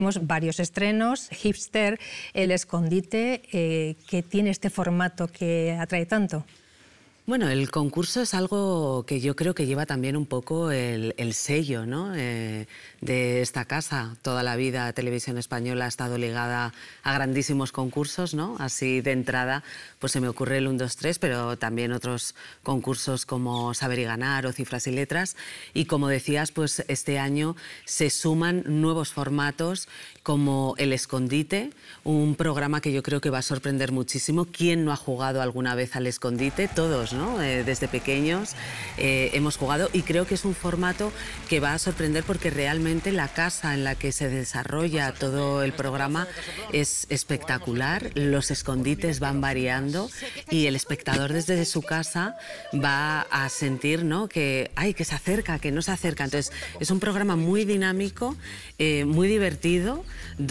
Tenemos varios estrenos, Hipster, El Escondite, que tiene este formato que atrae tanto. Bueno, el concurso es algo que yo creo que lleva también un poco el sello, ¿no? De esta casa. Toda la vida Televisión Española ha estado ligada a grandísimos concursos, ¿no? Así de entrada pues se me ocurre el 1, 2, 3, pero también otros concursos como Saber y Ganar o Cifras y Letras. Y como decías, pues este año se suman nuevos formatos como El Escondite, un programa que yo creo que va a sorprender muchísimo. ¿Quién no ha jugado alguna vez al escondite? Todos, ¿no? Desde pequeños hemos jugado y creo que es un formato que va a sorprender porque realmente la casa en la que se desarrolla todo el programa es espectacular, los escondites van variando y el espectador desde su casa va a sentir, ¿no? que se acerca, que no se acerca. Entonces es un programa muy dinámico, muy divertido,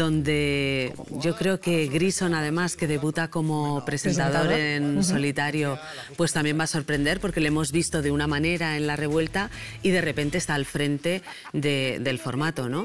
donde yo creo que Grison, además, que debuta como presentador en solitario, pues también va a sorprender porque le hemos visto de una manera en La Revuelta y de repente está al frente del formato, ¿no?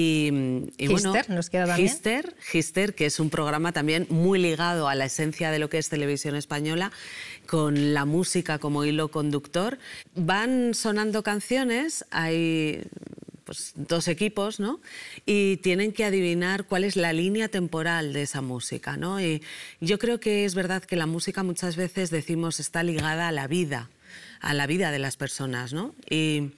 Y bueno, Hipster, nos queda también. Hipster, que es un programa también muy ligado a la esencia de lo que es Televisión Española, con la música como hilo conductor. Van sonando canciones, hay pues 2 equipos, ¿no? Y tienen que adivinar cuál es la línea temporal de esa música, ¿no? Y yo creo que es verdad que la música muchas veces decimos está ligada a la vida de las personas, ¿no? Y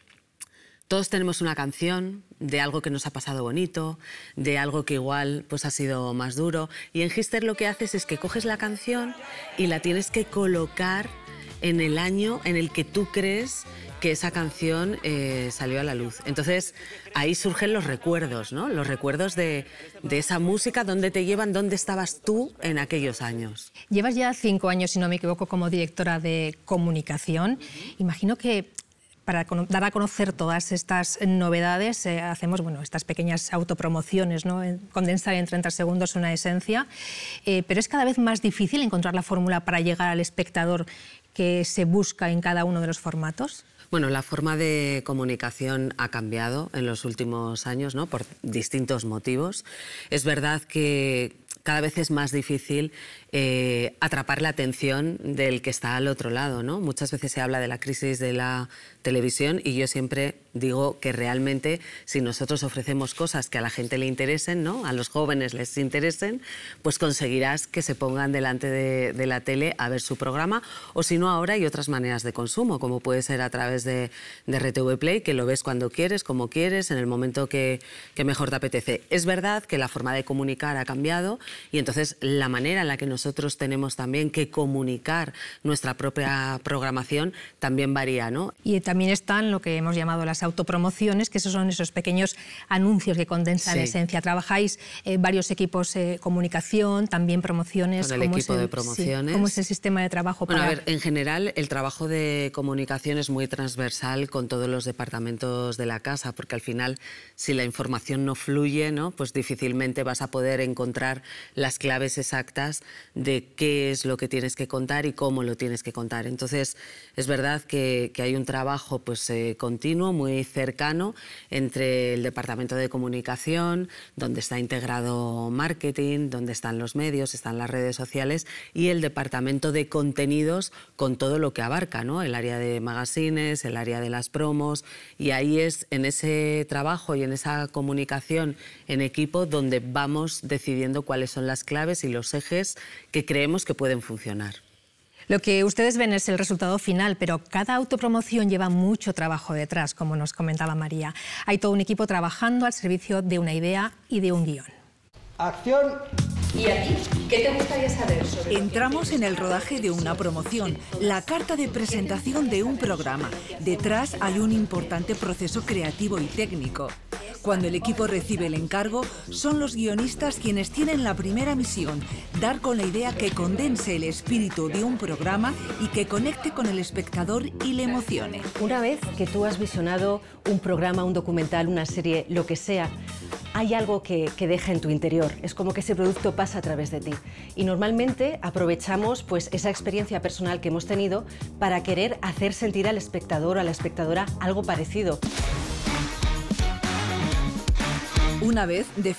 todos tenemos una canción de algo que nos ha pasado bonito, de algo que igual pues ha sido más duro. Y en Hipster lo que haces es que coges la canción y la tienes que colocar en el año en el que tú crees que esa canción salió a la luz. Entonces ahí surgen los recuerdos, ¿no? Los recuerdos de esa música, dónde te llevan, dónde estabas tú en aquellos años. Llevas ya 5 años, si no me equivoco, como directora de comunicación. Imagino que para dar a conocer todas estas novedades hacemos estas pequeñas autopromociones, ¿no? Condensar en 30 segundos una esencia, pero es cada vez más difícil encontrar la fórmula para llegar al espectador que se busca en cada uno de los formatos. Bueno, la forma de comunicación ha cambiado en los últimos años, ¿no? Por distintos motivos. Es verdad que cada vez es más difícil atrapar la atención del que está al otro lado, ¿no? Muchas veces se habla de la crisis de la televisión y yo siempre digo que realmente si nosotros ofrecemos cosas que a la gente le interesen, ¿no? A los jóvenes les interesen, pues conseguirás que se pongan delante de la tele a ver su programa, o si no, ahora hay otras maneras de consumo, como puede ser a través de RTV Play, que lo ves cuando quieres, como quieres, en el momento que mejor te apetece. Es verdad que la forma de comunicar ha cambiado y entonces la manera en la que nosotros tenemos también que comunicar nuestra propia programación también varía, ¿no? Y también están lo que hemos llamado las autopromociones, que esos son esos pequeños anuncios que condensan la esencia. Trabajáis varios equipos de comunicación, también promociones. Con el equipo de promociones. Sí, ¿cómo es el sistema de trabajo? Bueno, a ver, en general el trabajo de comunicación es muy transversal con todos los departamentos de la casa, porque al final si la información no fluye, ¿no? Pues difícilmente vas a poder encontrar las claves exactas de qué es lo que tienes que contar y cómo lo tienes que contar. Entonces es verdad que hay un trabajo pues continuo, muy cercano entre el departamento de comunicación, donde está integrado marketing, donde están los medios, están las redes sociales, y el departamento de contenidos con todo lo que abarca, ¿no? El área de magazines, el área de las promos, y ahí es en ese trabajo y en esa comunicación en equipo donde vamos decidiendo cuáles son las claves y los ejes que creemos que pueden funcionar. Lo que ustedes ven es el resultado final, pero cada autopromoción lleva mucho trabajo detrás, como nos comentaba María. Hay todo un equipo trabajando al servicio de una idea y de un guión. ¡Acción! ¿Y a ti? ¿Qué te gustaría saber sobre...? Entramos en el rodaje de una promoción, la carta de presentación de un programa. Detrás hay un importante proceso creativo y técnico. Cuando el equipo recibe el encargo, son los guionistas quienes tienen la primera misión, dar con la idea que condense el espíritu de un programa y que conecte con el espectador y le emocione. Una vez que tú has visionado un programa, un documental, una serie, lo que sea, hay algo que deja en tu interior. Es como que ese producto pasa a través de ti. Y normalmente aprovechamos pues, esa experiencia personal que hemos tenido para querer hacer sentir al espectador o a la espectadora algo parecido. Una vez